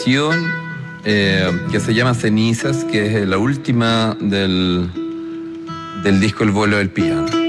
canción que se llama Cenizas, que es la última del disco El vuelo del piano.